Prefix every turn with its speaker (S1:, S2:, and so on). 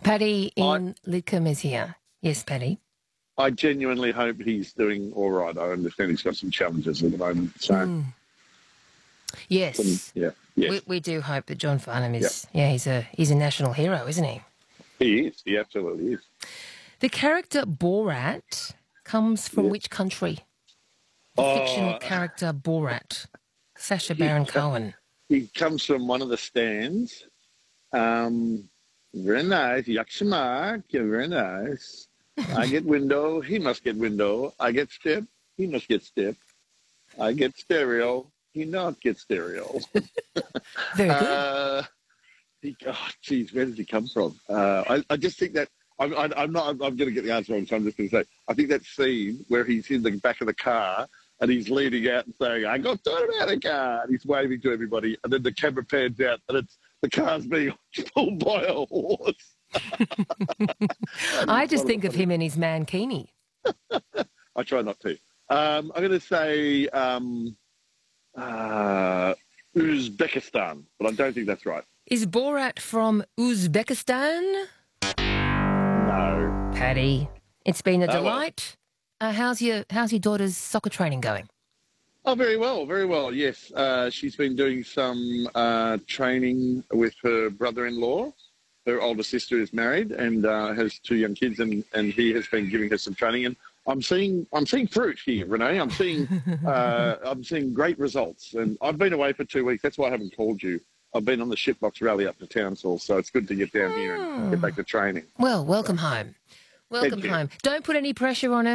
S1: Paddy
S2: I,
S1: in Lidcombe is here. Yes, Paddy.
S2: I genuinely hope he's doing all right. I understand he's got some challenges at the moment. So,
S1: Yes.
S2: yeah, yes,
S1: We do hope that John Farnham
S2: yeah.
S1: is, he's a national hero, isn't he?
S2: He is. He absolutely is.
S1: The character Borat comes from
S2: Yes.
S1: which country? The fictional character Borat, Sacha
S2: He,
S1: Baron
S2: co-
S1: Cohen.
S2: he comes from one of the stands. Very nice. Yakshima. Very nice. I get window. He must get window. I get step. He must get step. I get stereo. He not get stereo.
S1: Very good.
S2: Where did he come from? I just think that I'm not. I'm going to get the answer wrong, so I'm just going to say I think that scene where he's in the back of the car and he's leaning out and saying, "I got to America," and he's waving to everybody, and then the camera pans out and it's the car's being pulled by a horse.
S1: I just think of him in his mankini.
S2: I try not to. I'm going to say Uzbekistan, but I don't think that's right.
S1: Is Borat from Uzbekistan?
S2: No.
S1: Paddy, it's been a
S2: Oh, well.
S1: delight. How's your daughter's soccer training going?
S2: Oh, very well, very well, yes. She's been doing some training with her brother-in-law. Her older sister is married and has 2 young kids, and he has been giving her some training. And I'm seeing fruit here, Renee. I'm seeing great results. And I've been away for 2 weeks. That's why I haven't called you. I've been on the Shitbox rally up to Townsville, so it's good to get down here and get back to training.
S1: Well, welcome home. Welcome home. Don't put any pressure on her.